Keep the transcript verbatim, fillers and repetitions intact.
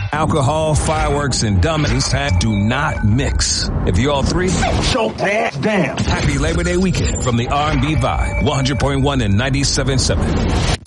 Alcohol, fireworks, and dummies do not mix. If you're all three, so ass down. Happy Labor Day weekend from the R and B Vibe, one hundred point one and ninety-seven point seven.